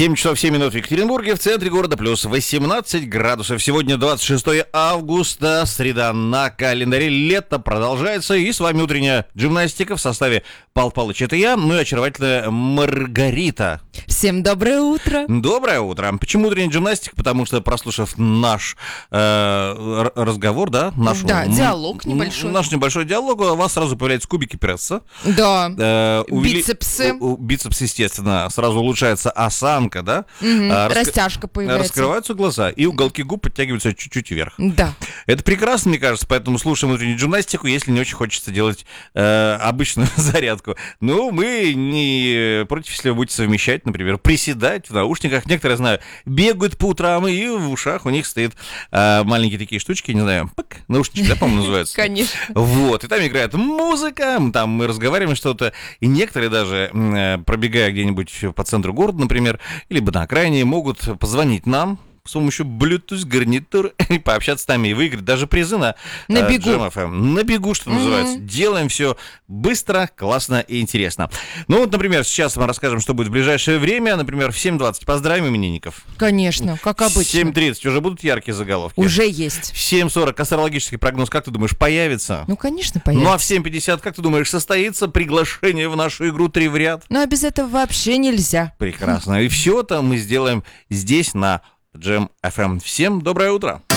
7 часов 7 минут в Екатеринбурге, в центре города, плюс 18 градусов. Сегодня 26 августа, среда на календаре, лето продолжается. И с вами утренняя гимнастика в составе Павел Павлович, это я, ну и очаровательная Маргарита. Всем доброе утро. Доброе утро. Почему утренняя гимнастика? Потому что, прослушав наш разговор, да? Диалог небольшой. Наш небольшой диалог, у вас сразу появляются кубики пресса. Да, бицепсы. Бицепс, естественно, сразу улучшается осанка, да? Растяжка появляется. Раскрываются глаза, и уголки губ подтягиваются чуть-чуть вверх. Да. Это прекрасно, мне кажется, поэтому слушаем утреннюю гимнастику, если не очень хочется делать обычную зарядку. Ну, мы не против, если вы будете совмещать, например, приседать в наушниках. Некоторые, знаю, бегают по утрам, и в ушах у них стоят маленькие такие штучки, не знаю, наушнички, да, по-моему, называются? Конечно. Вот, и там играет музыка, там мы разговариваем что-то, и некоторые даже, пробегая где-нибудь по центру города, например, либо на окраине, могут позвонить нам с помощью Bluetooth гарнитур и пообщаться с нами и выиграть даже призы на бегу. Jam FM. На бегу, что называется. Делаем все быстро, классно и интересно. Ну вот, например, сейчас мы расскажем, что будет в ближайшее время. Например, в 7:20 поздравим именинников. Конечно, как обычно. В 7:30 уже будут яркие заголовки. Уже есть. В 7:40 астрологический прогноз, как ты думаешь, появится? Ну, конечно, появится. Ну а в 7:50, как ты думаешь, состоится приглашение в нашу игру «Три в ряд»? Ну, а без этого вообще нельзя. Прекрасно. И все это мы сделаем здесь, на Jam FM. Всем доброе утро.